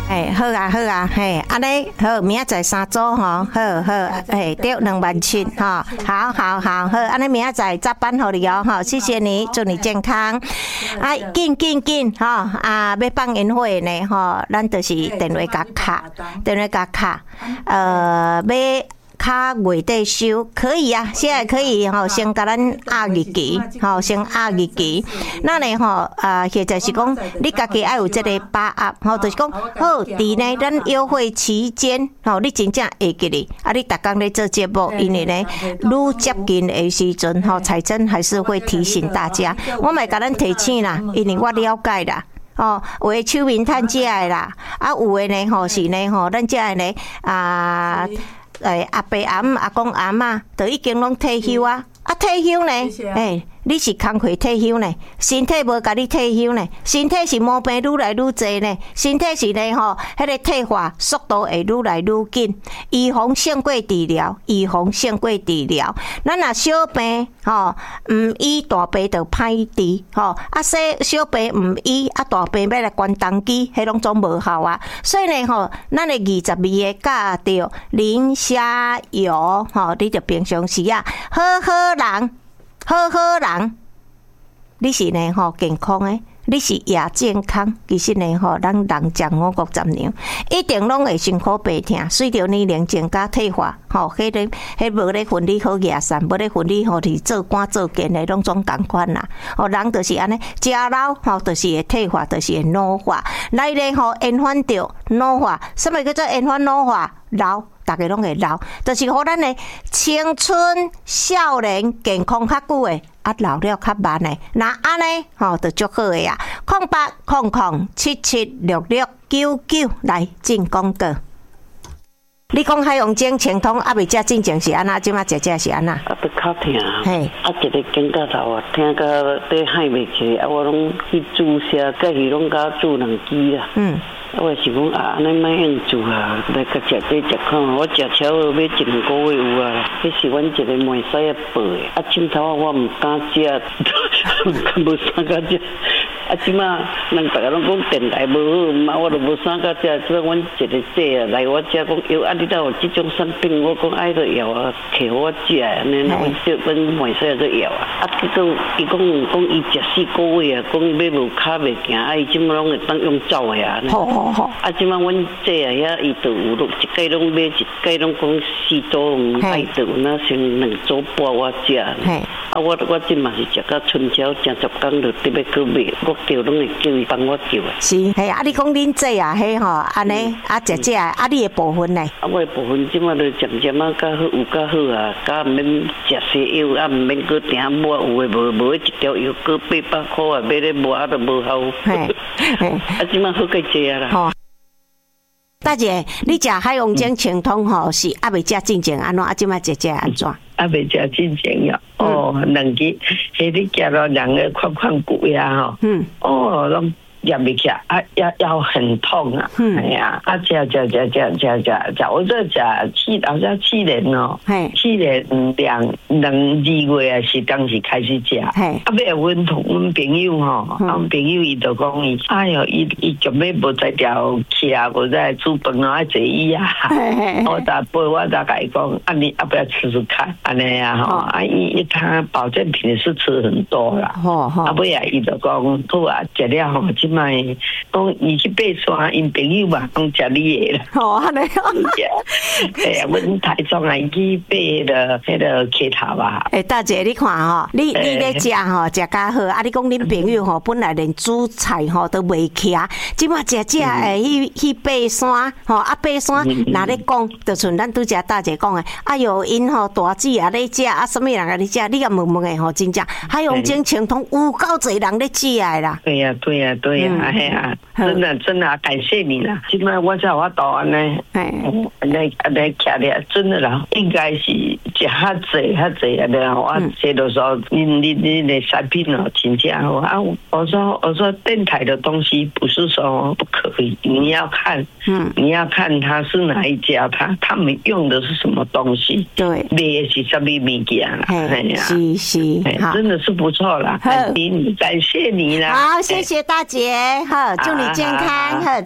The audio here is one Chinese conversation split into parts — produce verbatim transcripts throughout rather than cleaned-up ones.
哎，好啊，好啊，嘿，安尼好，明仔载三组吼，好好，哎，对，两万七哈，好好好好，安尼明仔载早班互你哦，哈，谢谢你，祝你健康。啊，紧紧紧吼，啊，要放烟火呢，吼，咱就是电话甲卡，电话甲卡，呃，要。卡月底收可以啊，现在可以吼，先甲咱压日期，吼，先压日期。那呢吼啊，或者是讲你家己爱有这个把握，吼，就是讲好，伫呢咱优惠期间，吼，你真正会记哩。啊，你逐工咧做节目，因为呢，愈接近的时阵，吼，彩珍还是会提醒大家，我咪甲咱提醒啦，因为我了解啦。哦，有诶手面趁食诶啦，啊有诶呢吼是呢吼，咱遮诶呢啊。诶，阿伯阿姆、阿公阿嬷，都已经拢退休啊！啊，退休呢？诶，你是工课退休呢？身体无甲你退休呢？身体是毛病愈来愈济呢？身体是呢吼，迄个退化速度会愈来愈紧。预防胜过治疗，预防胜过治疗。咱若小病吼，毋医大病就歹治吼。啊，小小病毋医，啊大病要来关重机，迄拢总无效啊。所以呢吼，咱的二十二个教着磷虾油吼，你着平常时啊，好好人。好好人，你是呢吼健康诶，你是也健康。其实呢吼，咱人讲五谷杂粮，一定拢会辛苦白疼，随着年龄增加退化，吼，迄个迄无咧分你好野善，无咧分你吼是做官做奸诶，拢总共款啦。哦，人就是安尼，食老吼，就是会退化，就是会老化。来咧吼，延缓着老化，什么叫做延缓老化？老。大家拢会老，就是互咱的青春、少年、健康较久的，啊老了较慢的，那安尼吼就足好的啊！空八空空七七六六九九来进广告。你讲海洋精清通啊，未遮进前是安那，即马姐姐是安那？ 啊，要较疼。嘿，啊，一个肩胛头啊，疼到底海袂起，啊，我拢去注射，隔鱼拢甲注两支啦。嗯。我是讲啊，安尼莫用做啊，来甲食这食看。我食超要一两个月有啊，迄是阮一个妹婿啊报的。啊，枕头我毋敢食，无啥敢食。啊，即马人逐个拢讲电台无好，嘛我都无啥甲食。即摆阮一个姐啊来我遮讲，哟啊，你哪有即种产品？我讲爱个药啊，摕互我食，安尼阮即阮妹婿个药啊。啊，结果伊讲讲伊食四个月啊，讲伊要无骹袂行，啊，伊即马拢会当用走的啊。好好。啊，即摆阮姐啊遐伊就有一届拢买，一届拢讲四组爱豆，那先两组半我食。啊，我我即嘛是食到春宵，正十工就特别去买，我叫拢会叫伊帮我叫的。是，嘿，啊，你讲恁姐啊，嘿吼，安尼啊，姐姐啊，啊，你的部分呢？啊，我的部分即马就渐渐啊，较好有较好啊，较毋免食西药，啊，毋免搁订抹，有诶无无一条药搁八百箍啊，买咧抹啊都无效。嘿，啊，即马好个济啊啦。大姐，你食海洋精清通吼是还未食进前安怎？啊，即摆姐姐安怎？还未食进前呀？哦，两支，迄你食了两个宽宽骨呀吼。嗯。哦，拢也没起啊，腰腰很痛啊。嗯。哎呀，啊，吃吃吃吃吃吃吃，我这吃去好像去年哦，去年两两二月啊是当时开始吃。嘿。啊，尾阮同阮朋友吼，阮朋友伊就讲伊，哎哟，伊伊根本无在条吃啊，无在煮饭啊，爱坐伊啊。我咋陪我咋甲伊讲，啊你要不要吃吃看？安尼啊吼，啊伊他保健品是吃很多啦。吼吼。啊尾啊伊就讲好啊，食了吼。卖讲伊去爬山，因朋友嘛讲食你的啦。哦，安尼。哎呀，阮台中啊，伊去爬了迄个溪头啊。哎，大姐，你看吼，你你咧食吼，食较好。啊，你讲恁朋友吼，本来连煮菜吼都袂起啊，即马食食会去去爬山吼，啊爬山哪咧讲，就像咱拄则大姐讲的，哎哟，因吼大姊也咧食，啊，什么人啊咧食，你也问问诶吼，真正海洋精清通有够侪人咧食诶啦。对呀，对呀，对。哎呀，真的真的感谢你啦！今麦我在我岛安尼，哎，来来徛咧，真的啦，应该是食较济较济啊！然后我接着说，你你你的产品哦，真正好啊！我说我说电台的东西不是说不可以，你要看，嗯，你要看它是哪一家，他他们用的是什么东西，对，卖的是什么物件啦？哎呀，是是，真的是不错啦！感谢你，感谢你啦！好，谢谢大姐。好，祝你健康。好，再。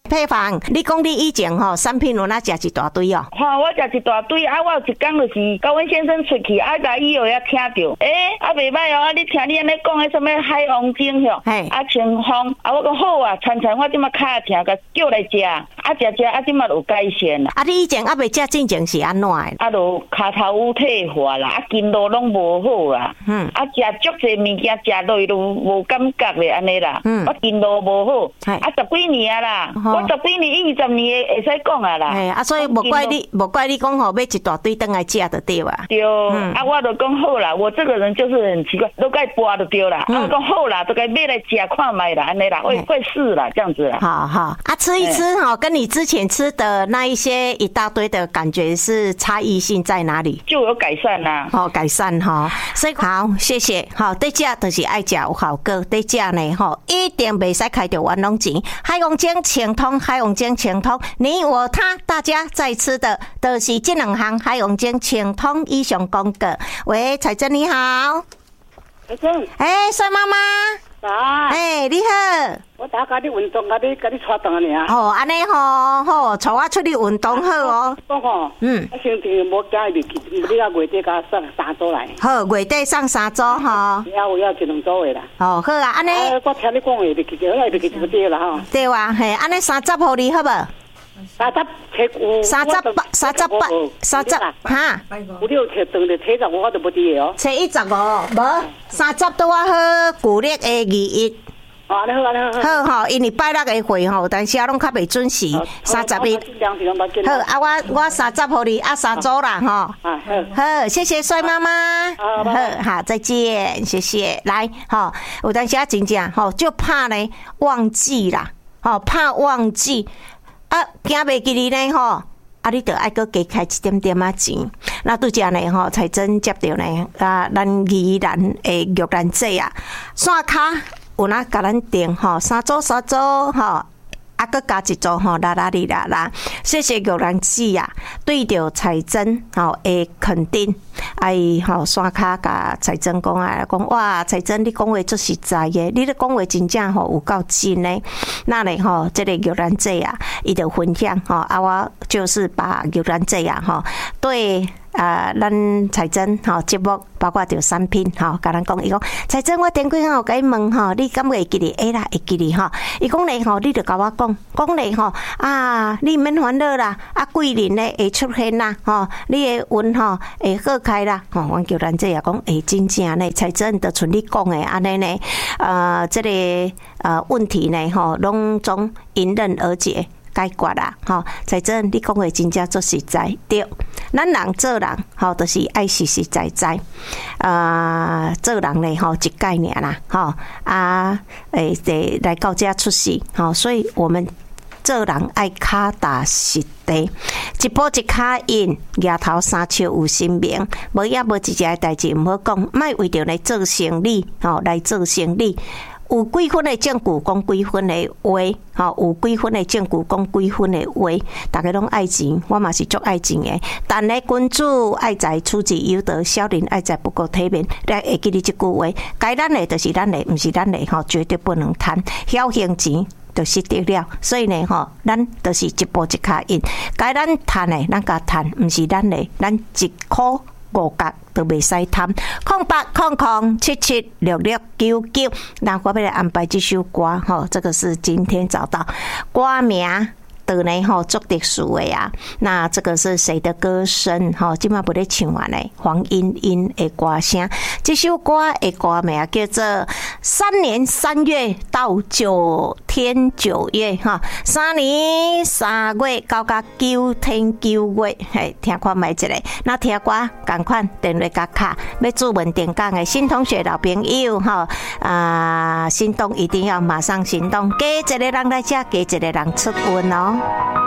配方，你讲你以前吼产品有哪食一大堆哦？ 吼，我食一大堆啊！我有一天就是甲阮先生出去，啊，甲伊后也听着，诶、欸，啊袂歹哦！啊，你听你安尼讲诶，什么海王精吼，啊清风，啊我讲好啊，餐餐我即马较听，甲叫来食，啊食食啊即马有改善啦。 啊，你以前啊袂食正正是安怎诶？ 啊，就骹头有退化啦，啊筋络拢无好啦，嗯，啊食足侪物件食落去都无感觉咧安尼啦，嗯，我筋络无好，啊十几年啊啦，我十几年二十年会使讲啊啦， 哎啊，所以无怪你，无怪你讲吼，买一大堆顿来食就对啊。 对，嗯、啊，我就讲好啦，我这个人就是很奇怪，都该播就对啦。嗯、啊，我讲好啦，都该买来吃看卖啦，安尼啦，会会试啦，这样子啦。 好好啊，吃一吃哈，跟你之前吃的那一些一大堆的感觉是差异性在哪里？ 就有改善啦。 好、哦，改善哈，所以好，谢谢。好，对食就是爱食有效果，对食呢吼，一定袂使开着冤枉钱。海王精清通，海王精清通，你我他大家在吃的都是这两行海王精清通以上讲过。喂，彩珍你好。 彩珍。 哎，帅妈妈。 啊。 哎，你好。 我打甲你运动，甲你甲你带动啊尔。 哦，安尼吼，好，带我出去运动好哦。 讲吼，嗯，啊，先天无加入去，你啊月底甲送三组来。 好，月底送三组吼。 也有要一两组的啦。 哦，好啊，安尼。 啊，我听你讲话，就就好来就就对啦吼。 对哇，嘿，安尼三十互你好无？ 三十切有。 三十八，三十八，三十哈。 有六切长的切十五，我都不知的哦。 切一十五，无三十拄啊好，旧历的二一。 哦，安尼好，安尼好。 好吼，因为拜六的会吼，但是啊拢较袂准时，三十一。好，啊我我三十互你，啊三组啦吼。啊好。好，谢谢帅妈妈。好，好，再见，谢谢。来，吼，有当时啊真正吼，就怕呢忘记啦，吼怕忘记。啊，惊袂记哩呢吼，啊，你着爱搁加开一点点仔钱。那拄则呢吼，才真接到呢啊，咱宜兰诶玉兰姐啊，线卡有哪甲咱订吼，三组三组吼。啊，搁加一组吼，啦啦哩啦啦，谢谢玉兰姐啊，对着彩珍吼诶肯定，啊伊吼刷卡甲彩珍讲啊，讲哇彩珍你讲话足实在诶，你咧讲话真正吼有够真诶，那咧吼这个玉兰姐啊，伊就分享吼，啊我就是把玉兰姐啊吼对。啊，咱彩珍吼节目包括着产品吼，甲咱讲伊讲彩珍，我顶几吼甲伊问吼，你敢会记哩？会啦，会记哩吼。伊讲咧吼，你着甲我讲，讲咧吼啊，你免烦恼啦，啊贵人咧会出现啦，吼，你的运吼会好开啦，吼，阮叫咱这也讲会真正咧，彩珍着像你讲的安尼呢，呃，这个呃问题呢吼，拢总迎刃而解。解决啦，吼！彩珍，你讲话真正足实在，对。咱人做人，吼，就是爱实实在在。呃，做人咧，吼，一概念啦，吼啊，诶，得来到这出世，吼，所以我们做人爱脚踏实地，一步一脚印，额头三笑有神明，无也无一件代志毋好讲，莫为着来做生意，吼，来做生意。有几分的证据讲几分的话，吼有几分的证据讲几分的话，大家拢爱钱，我嘛是足爱钱的。但咧君主爱在，处之有道；小人爱在，不过体面。来会记你这句话，该咱的就是咱的，毋是咱的吼，绝对不能贪。晓行钱就失得了，所以呢吼，咱就是一步一脚印。该咱贪的，咱甲贪，毋是咱的，咱一箍五角。都袂使贪，空八空空七七六六九九。那我要来安排这首歌吼，这个是今天找到歌名的呢吼，足特殊的啊。那这个是谁的歌声吼？今晚不咧唱完呢，黄莺莺的歌声。这首歌的歌名叫做《三年三月到九天九月》哈，三年三月到甲九天九月，嘿，听看卖一个。那听歌赶快电话甲卡，要注文点讲的新同学老朋友哈啊，行动一定要马上行动，加一个人来遮，加一个人出运哦。